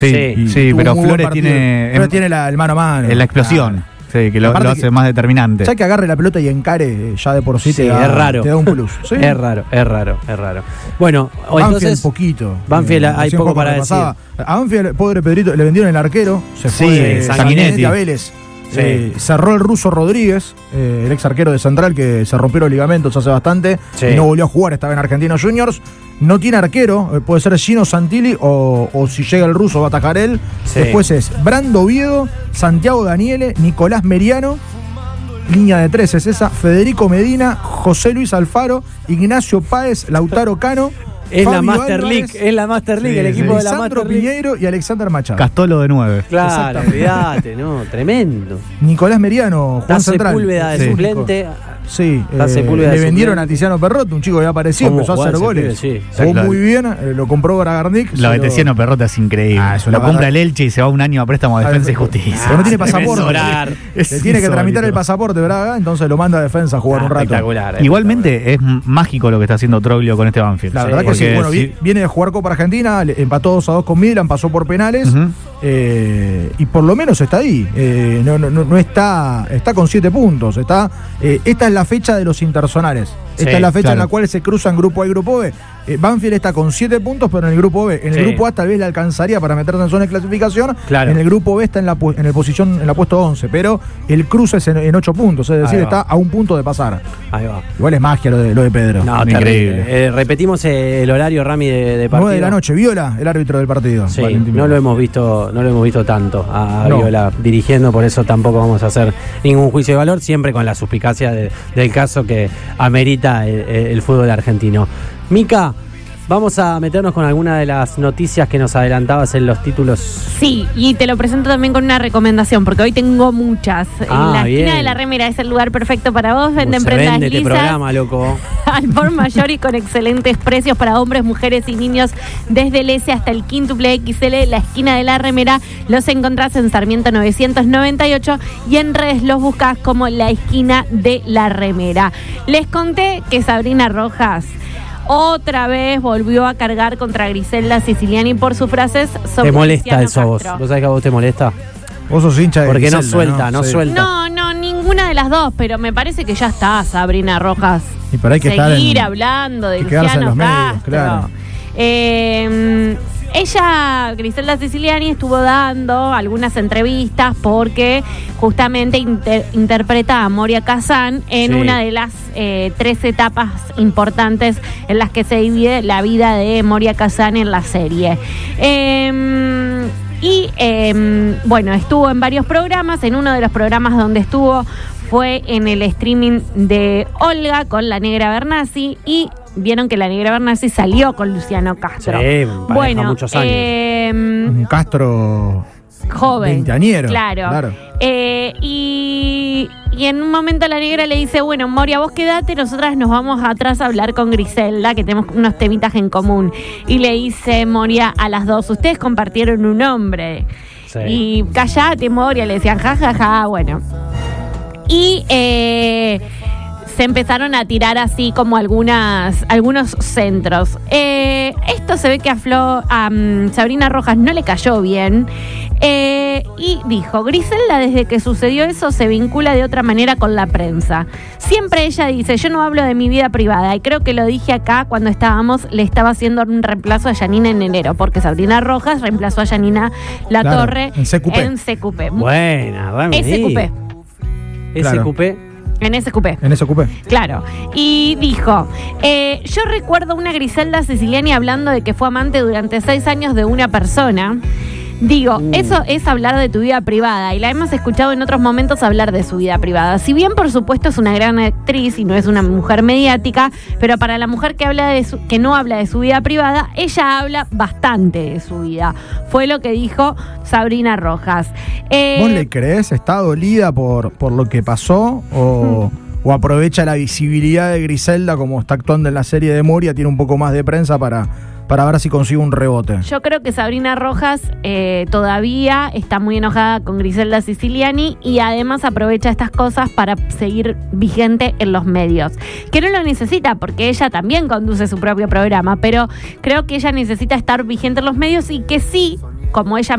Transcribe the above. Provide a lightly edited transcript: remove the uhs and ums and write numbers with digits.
Sí, pero Flores tiene el mano a mano. La explosión. Sí, que lo hace más determinante. Ya que agarre la pelota y encare, ya de por sí, te da un plus. ¿Sí? Es raro. Bueno, Banfield entonces poquito. Banfield hay poco para decir. A Banfield, pobre Pedrito, le vendieron el arquero. Se fue Sanguinetti a Vélez. Cerró el ruso Rodríguez, el ex arquero de Central, que se rompió los ligamentos hace bastante y no volvió a jugar, estaba en Argentinos Juniors. No tiene arquero, puede ser Gino Santilli o si llega el ruso va a atajar él. Después es Brando Oviedo, Santiago Daniele, Nicolás Meriano, línea de tres es esa, Federico Medina, José Luis Alfaro, Ignacio Páez, Lautaro Cano. Es la Master League, el equipo de la Master League. Piñeiro y Alexander Machado. Castolo de 9. Claro, olvídate, no, tremendo. Nicolás Meriano, Juan Central. Sepúlveda de suplente. Sí, le vendieron a Tiziano Perrotte, un chico que ya apareció, empezó a hacer goles. Jugó muy bien, lo compró Bragarnik. Lo de Tiziano Perrotte es increíble. Lo compra el Elche y se va un año a préstamo a Defensa y Justicia. Pero no tiene pasaporte. Le tiene que tramitar el pasaporte, Braga, entonces lo manda a Defensa a jugar un rato. Espectacular. Igualmente es mágico lo que está haciendo Troglio con este Banfield. La verdad que sí. Bueno, viene de jugar Copa Argentina, empató 2-2 con Milan, pasó por penales. Y por lo menos está ahí. No está con 7 puntos. Esta es la fecha de los interzonales. Esta es la fecha en la cual se cruzan Grupo A y Grupo B. Banfield está con 7 puntos, pero en el Grupo B. En el Grupo A tal vez le alcanzaría para meterse en zona de clasificación. En el Grupo B está en la puesto 11, pero el cruce es en 8 puntos, es decir, está a un punto de pasar. Ahí va. Igual es magia lo de Pedro. No, increíble. Repetimos el horario, Rami, de partido. 9 de la noche, Viola, el árbitro del partido. Sí, no lo hemos visto tanto a Viola dirigiendo, por eso tampoco vamos a hacer ningún juicio de valor, siempre con la suspicacia del caso que amerita el fútbol argentino. Mica, vamos a meternos con alguna de las noticias que nos adelantabas en los títulos. Sí, y te lo presento también con una recomendación, porque hoy tengo muchas. En la esquina de la remera es el lugar perfecto para vos. Venden prendas lisas. Este programa, loco. Al por mayor y con excelentes precios para hombres, mujeres y niños, desde el S hasta el quíntuple XL. La esquina de la remera los encontrás en Sarmiento 998 y en redes los buscás como la esquina de la remera. Les conté que Sabrina Rojas otra vez volvió a cargar contra Griselda Siciliani por sus frases sobre ¿Te molesta eso a vos? ¿Vos sabés que a vos te molesta? Vos sos hincha de porque Griselda, no suelta. No, ninguna de las dos, pero me parece que ya está Sabrina Rojas. Y por ahí que seguir hablando de Luciano Castro. Claro. Ella, Griselda Siciliani, estuvo dando algunas entrevistas porque justamente interpreta a Moria Kazan en una de las 3 etapas importantes en las que se divide la vida de Moria Kazan en la serie. Bueno, estuvo en varios programas. En uno de los programas donde estuvo fue en el streaming de Olga con la Negra Bernasi y vieron que la Negra Bernasi salió con Luciano Castro. Sí, bueno, muchos años. Un Castro joven, veinteañero. Claro. Y en un momento la Negra le dice, bueno, Moria, vos quedate, nosotras nos vamos atrás a hablar con Griselda, que tenemos unos temitas en común. Y le dice Moria a las dos, ustedes compartieron un hombre. Sí. Y callate, Moria, le decían, jajaja, bueno. Y se empezaron a tirar así como algunos centros. Esto se ve que a Sabrina Rojas no le cayó bien. Y dijo, Griselda desde que sucedió eso se vincula de otra manera con la prensa. Siempre ella dice, yo no hablo de mi vida privada, y creo que lo dije acá cuando le estaba haciendo un reemplazo a Yanina en enero, porque Sabrina Rojas reemplazó a Yanina Latorre en CQP. Buena, vamos. SQP. En SQP. Claro. Y dijo, yo recuerdo una Griselda Siciliani hablando de que fue amante durante 6 años de una persona. Digo, eso es hablar de tu vida privada y la hemos escuchado en otros momentos hablar de su vida privada. Si bien, por supuesto, es una gran actriz y no es una mujer mediática, pero para la mujer que no habla de su vida privada, ella habla bastante de su vida. Fue lo que dijo Sabrina Rojas. ¿Vos le creés? ¿Está dolida por lo que pasó? ¿O aprovecha la visibilidad de Griselda como está actuando en la serie de Moria? ¿Tiene un poco más de prensa para ver si consigue un rebote? Yo creo que Sabrina Rojas todavía está muy enojada con Griselda Siciliani y además aprovecha estas cosas para seguir vigente en los medios. Que no lo necesita porque ella también conduce su propio programa, pero creo que ella necesita estar vigente en los medios y que sí, como ella